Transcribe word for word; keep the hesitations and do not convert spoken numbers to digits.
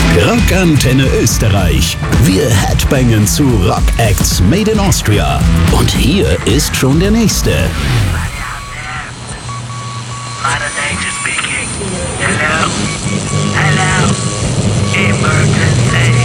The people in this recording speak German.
Rockantenne Österreich. Wir headbangen zu Rock Acts Made in Austria. Und hier ist schon der nächste. Mother Nature speaking. Hello? Hello? Emergency.